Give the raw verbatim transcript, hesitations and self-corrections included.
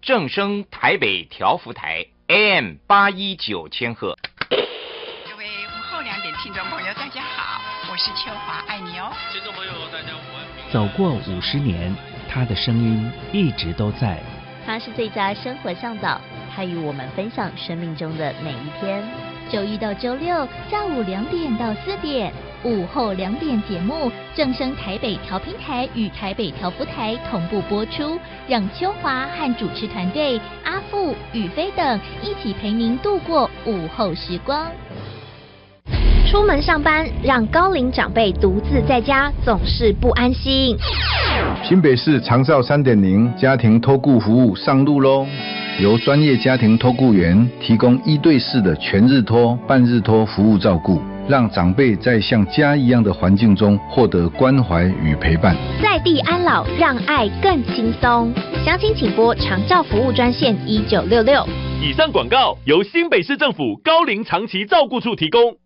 正声台北调幅台 A M 八一九千赫。 各位午后两点听众朋友，大家好，我是秋华，爱你哦。 听众朋友，大家午安。 走过五十年，他的声音一直都在。 他是最佳生活向导，他与我们分享生命中的每一天。 周一到周六下午两点到四点，午后两点节目正声台北调频台与台北调幅台同步播出，让秋华和主持团队阿富、宇飞等一起陪您度过午后时光。 出门上班，让高龄长辈独自在家总是不安心。 新北市长照 三点零 家庭托顾服务上路喽！由专业家庭托顾员提供一对四的全日托、半日托服务照顾，让长辈在像家一样的环境中获得关怀与陪伴。 在地安老，让爱更轻松。详情请拨长照服务专线一九六六。 以上广告由新北市政府高龄长期照顾处提供。